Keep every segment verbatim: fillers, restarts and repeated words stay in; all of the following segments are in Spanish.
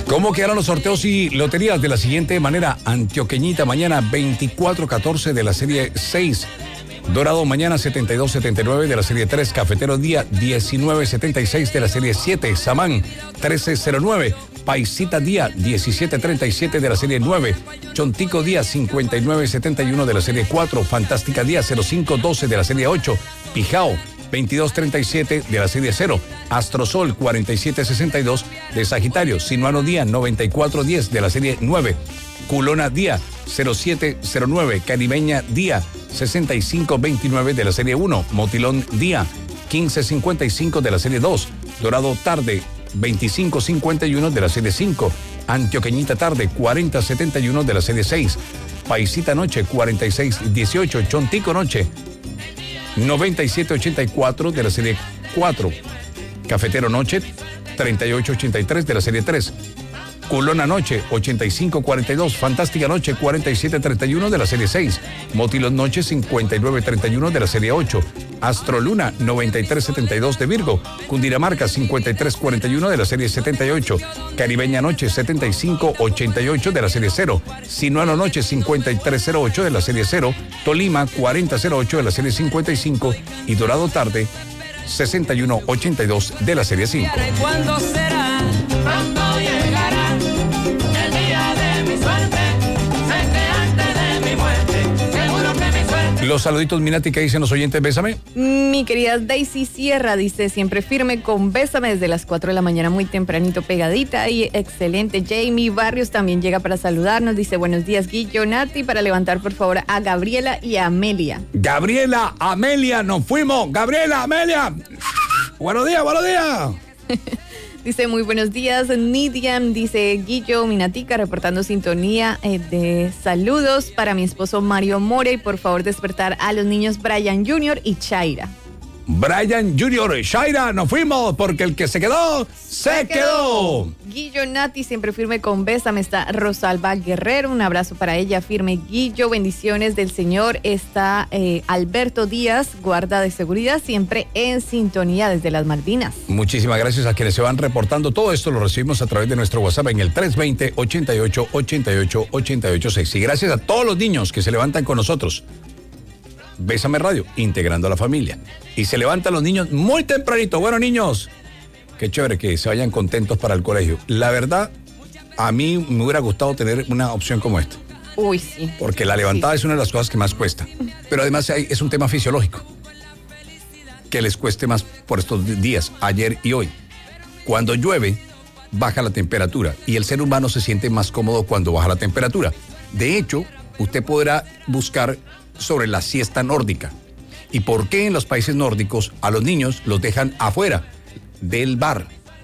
¿Cómo quedaron los sorteos y loterías? De la siguiente manera: Antioqueñita mañana veinticuatro catorce de la serie seis. Dorado mañana setenta y dos setenta y nueve de la serie tres. Cafetero día diecinueve setenta y seis de la serie siete. Samán trece cero nueve. Paisita día diecisiete treinta y siete de la serie nueve. Chontico día cincuenta y nueve setenta y uno de la serie cuatro. Fantástica día cero cinco doce de la serie ocho. Pijao veintidós treinta y siete de la serie cero. Astrosol cuarenta y siete sesenta y dos de Sagitario. Sinuano día noventa y cuatro diez de la serie nueve. Culona día cero siete cero nueve. Caribeña día sesenta y cinco veintinueve de la serie uno. Motilón día quince cincuenta y cinco de la serie dos. Dorado tarde veinticinco cincuenta y uno de la serie cinco. Antioqueñita tarde cuarenta setenta y uno de la serie seis. Paisita noche cuarenta y seis dieciocho. Chontico noche noventa y siete ochenta y cuatro de la serie cuatro. Cafetero noche treinta y ocho ochenta y tres de la serie tres. Culona noche ochenta y cinco cuarenta y dos. Fantástica noche cuarenta y siete treinta y uno de la serie seis. Motilón noche cincuenta y nueve treinta y uno de la serie ocho. Astroluna noventa y tres setenta y dos de Virgo. Cundinamarca cincuenta y tres cuarenta y uno de la serie setenta y ocho. Caribeña noche setenta y cinco ochenta y ocho de la serie cero. Sinuano noche cincuenta y tres cero ocho de la serie cero. Tolima cuarenta cero ocho de la serie cincuenta y cinco. Y Dorado tarde sesenta y uno ochenta y dos de la serie cinco. ¿Cuándo será? ¿Cuándo llegará el día de mi suerte? Sé que antes de mi muerte, seguro que mi suerte. Los saluditos, Minati, que dicen los oyentes. Bésame. Mi querida Daisy Sierra dice: siempre firme con Bésame desde las cuatro de la mañana, muy tempranito, pegadita y excelente. Jamie Barrios también llega para saludarnos. Dice: buenos días, Guillo, Nati, para levantar por favor a Gabriela y a Amelia. Gabriela, Amelia, nos fuimos. Gabriela, Amelia. Buenos días, buenos días. Dice: muy buenos días, Nidiam. Dice: Guillo, Minatica, reportando sintonía eh, de saludos para mi esposo Mario More. Y por favor despertar a los niños Brian junior y Chaira. Brian junior y Shaira, nos fuimos porque el que se quedó, se, se quedó. quedó. Guillo, Nati, siempre firme con Bésame. Está Rosalba Guerrero, un abrazo para ella, firme. Guillo, bendiciones del Señor. Está eh, Alberto Díaz, guarda de seguridad, siempre en sintonía desde las Malvinas. Muchísimas gracias a quienes se van reportando. Todo esto lo recibimos a través de nuestro WhatsApp en el tres veinte ochenta y ocho ochenta y ocho ochenta y ocho seis. Y gracias a todos los niños que se levantan con nosotros. Bésame Radio, integrando a la familia. Y se levantan los niños muy tempranito. Bueno, niños, qué chévere que se vayan contentos para el colegio. La verdad, a mí me hubiera gustado tener una opción como esta. Uy, sí. Porque la levantada sí. es una de las cosas que más cuesta. Pero además es un tema fisiológico. Que les cueste más por estos días, ayer y hoy. Cuando llueve, baja la temperatura. Y el ser humano se siente más cómodo cuando baja la temperatura. De hecho, usted podrá buscar sobre la siesta nórdica. ¿Y por qué en los países nórdicos a los niños los dejan afuera del bar,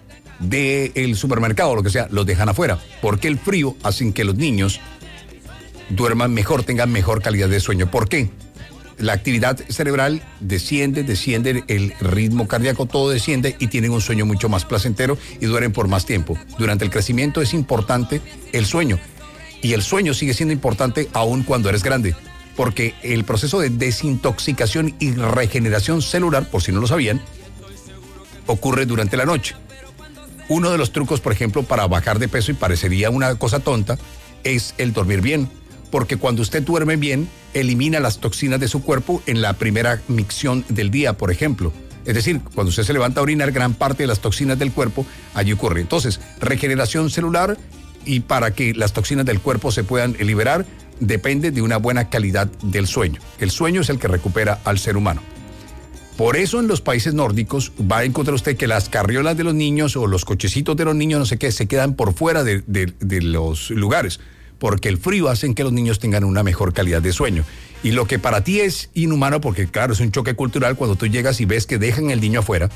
del supermercado, lo que sea, los dejan afuera? Porque el frío hace que los niños duerman mejor, tengan mejor calidad de sueño. ¿Por qué? La actividad cerebral desciende, desciende, el ritmo cardíaco, todo desciende y tienen un sueño mucho más placentero y duermen por más tiempo. Durante el crecimiento es importante el sueño. Y el sueño sigue siendo importante aún cuando eres grande. Porque el proceso de desintoxicación y regeneración celular, por si no lo sabían, ocurre durante la noche. Uno de los trucos, por ejemplo, para bajar de peso, y parecería una cosa tonta, es el dormir bien. Porque cuando usted duerme bien, elimina las toxinas de su cuerpo en la primera micción del día, por ejemplo. Es decir, cuando usted se levanta a orinar, gran parte de las toxinas del cuerpo allí ocurre. Entonces, regeneración celular, y para que las toxinas del cuerpo se puedan liberar, depende de una buena calidad del sueño. El sueño es el que recupera al ser humano. Por eso en los países nórdicos va a encontrar usted que las carriolas de los niños o los cochecitos de los niños, no sé qué, se quedan por fuera de, de, de los lugares, porque el frío hace que los niños tengan una mejor calidad de sueño. Y lo que para ti es inhumano, porque claro, es un choque cultural cuando tú llegas y ves que dejan el niño afuera,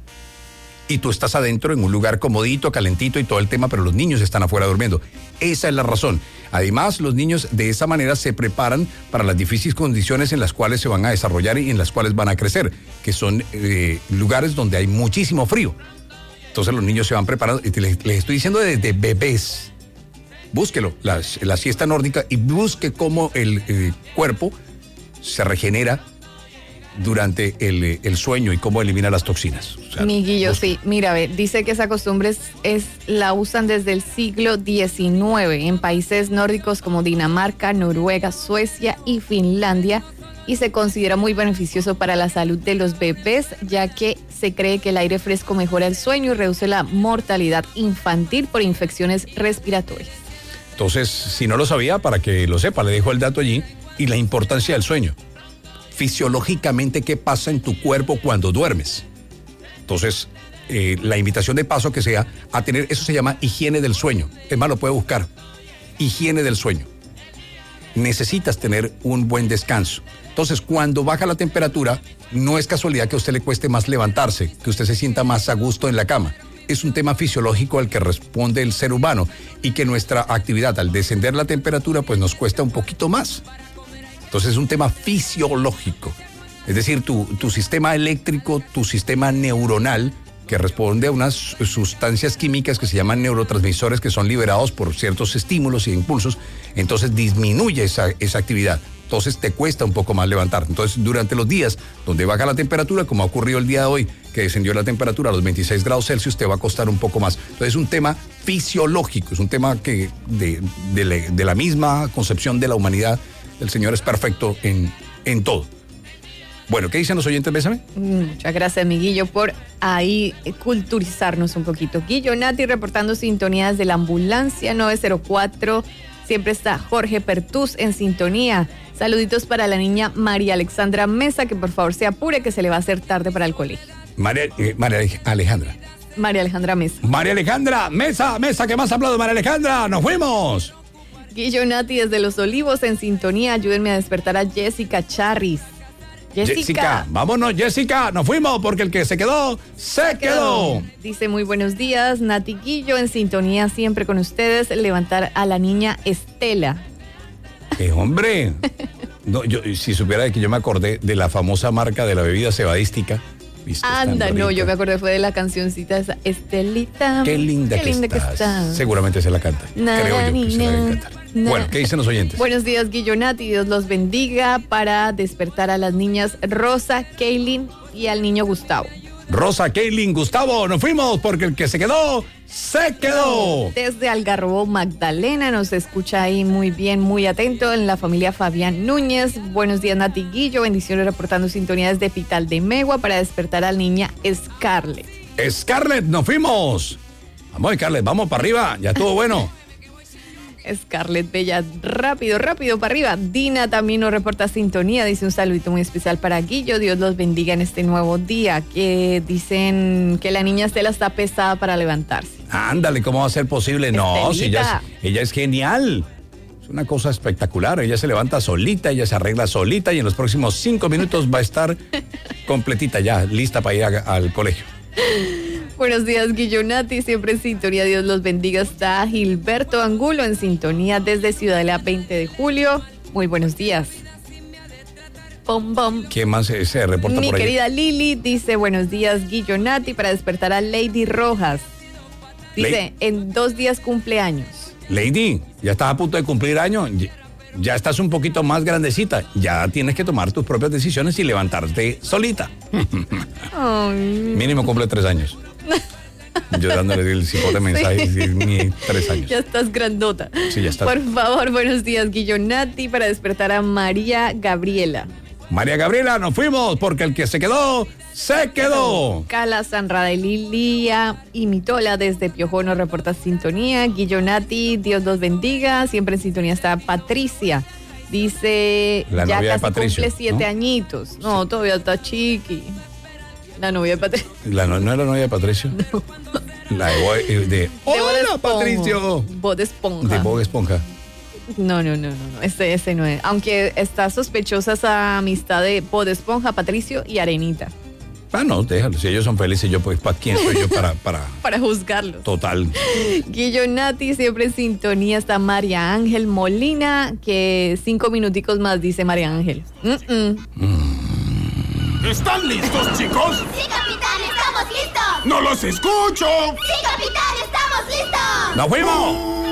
y tú estás adentro en un lugar comodito, calentito y todo el tema, pero los niños están afuera durmiendo. Esa es la razón. Además, los niños de esa manera se preparan para las difíciles condiciones en las cuales se van a desarrollar y en las cuales van a crecer, que son eh, lugares donde hay muchísimo frío. Entonces los niños se van preparando, y les, les estoy diciendo desde bebés. Búsquelo, la, la siesta nórdica, y busque cómo el eh, cuerpo se regenera durante el, el sueño y cómo elimina las toxinas. O sea, Mi Guillo, busca. sí, mira, ve, dice que esa costumbre es, es- la usan desde el siglo diecinueve en países nórdicos como Dinamarca, Noruega, Suecia y Finlandia, y se considera muy beneficioso para la salud de los bebés, ya que se cree que el aire fresco mejora el sueño y reduce la mortalidad infantil por infecciones respiratorias. Entonces, si no lo sabía, para que lo sepa, le dejo el dato allí y la importancia del sueño. Fisiológicamente, ¿qué pasa en tu cuerpo cuando duermes? Entonces, eh, la invitación de paso que sea a tener, eso se llama higiene del sueño. Es más, lo puede buscar. Higiene del sueño. Necesitas tener un buen descanso. Entonces, cuando baja la temperatura, no es casualidad que a usted le cueste más levantarse, que usted se sienta más a gusto en la cama. Es un tema fisiológico al que responde el ser humano y que nuestra actividad al descender la temperatura pues nos cuesta un poquito más. Entonces es un tema fisiológico. Es decir, tu, tu sistema eléctrico, tu sistema neuronal, que responde a unas sustancias químicas que se llaman neurotransmisores que son liberados por ciertos estímulos y impulsos, entonces disminuye esa, esa actividad. Entonces te cuesta un poco más levantar. Entonces durante los días donde baja la temperatura, como ha ocurrido el día de hoy, que descendió la temperatura a los veintiséis grados Celsius, te va a costar un poco más. Entonces es un tema fisiológico, es un tema que de, de, la, de la misma concepción de la humanidad, el Señor es perfecto en, en todo. Bueno, ¿qué dicen los oyentes, Bésame? Muchas gracias, mi Guillo, por ahí eh, culturizarnos un poquito. Guillo Nati reportando sintonías de la ambulancia nueve cero cuatro. Siempre está Jorge Pertús en sintonía. Saluditos para la niña María Alexandra Mesa, que por favor se apure, que se le va a hacer tarde para el colegio. María, eh, María Alejandra. María Alejandra Mesa. María Alejandra, Mesa, Mesa, ¿qué más ha hablado María Alejandra? ¡Nos fuimos! Guillo Nati desde Los Olivos en sintonía. Ayúdenme a despertar a Jessica Charris. Jessica. Jessica, vámonos, Jessica, nos fuimos porque el que se quedó, se quedó. Dice muy buenos días, Nati Guillo en sintonía siempre con ustedes. Levantar a la niña Estela. Eh, hombre, no, yo, si supiera que yo me acordé de la famosa marca de la bebida cebadística. ¿Viste? Anda, Tan no, rica. yo me acordé fue de la cancioncita esa, Estelita. Qué linda, qué que, linda estás. que estás. Seguramente se la canta. Na, Creo yo ni, que se la na, debe cantar. na. Bueno, ¿qué dicen los oyentes? Buenos días, Guillonati. Dios los bendiga para despertar a las niñas Rosa, Kaylin y al niño Gustavo. Rosa, Kaylin, Gustavo, nos fuimos porque el que se quedó, se quedó. Desde Algarrobo, Magdalena, nos escucha ahí muy bien, muy atento en la familia Fabián Núñez. Buenos días, Nati Guillo. Bendiciones reportando sintonía desde Pital de Megua para despertar a la niña Scarlett. Scarlett, nos fuimos. Vamos, Scarlett, vamos para arriba, ya estuvo bueno. Scarlett Bella, rápido, rápido para arriba. Dina también nos reporta sintonía, dice un saludito muy especial para Guillo. Dios los bendiga en este nuevo día. Que dicen que la niña Estela está pesada para levantarse. Ándale, ¿cómo va a ser posible? No, si ella Estelita. es, ella es genial. Es una cosa espectacular. Ella se levanta solita, ella se arregla solita y en los próximos cinco minutos va a estar completita ya, lista para ir a- al colegio. Buenos días, Guillonati, siempre en sintonía. Dios los bendiga. Está Gilberto Angulo en sintonía desde Ciudadela veinte de julio. Muy buenos días. Pom, pom. ¿Quién más se, se reporta Mi por ahí? querida Lili dice buenos días, Guillonati, para despertar a Lady Rojas. Dice, Ley- en dos días cumpleaños. Lady, ya estás a punto de cumplir año, ya, ya estás un poquito más grandecita, ya tienes que tomar tus propias decisiones y levantarte solita. Ay, Mínimo cumple tres años. Yo dándole el cipote mensaje Sí. y ni tres años. ya estás grandota. Sí, ya está. Por favor, buenos días, Guillonati, para despertar a María Gabriela. María Gabriela, nos fuimos porque el que se quedó, se quedó. Cala, Sanra de Lilia y Mitola desde Piojón nos reporta sintonía. Guillonati, Dios los bendiga. Siempre en sintonía está Patricia. Dice, La ya novia de casi Patricio, cumple siete ¿no? añitos. No, todavía está chiqui. La novia de Patricio. La, no, ¿no es la novia de Patricio? La de, Bob- eh, de Hola, Patricio. Bob Esponja. De Bob Esponja. No, no, no, no, no. Ese, ese no es. Aunque está sospechosa esa amistad de Bob Esponja, Patricio y Arenita. Ah, no, déjalo. Si ellos son felices, yo pues, ¿para quién soy yo para, para... Para juzgarlos. Total. Guillonati, siempre en sintonía está María Ángel Molina, que cinco minuticos más, dice María Ángel. Mm-mm. ¿Están listos, chicos? ¡Sí, capitán! ¡Estamos listos! ¡No los escucho! ¡Sí, capitán! ¡Estamos listos! ¡Nos fuimos!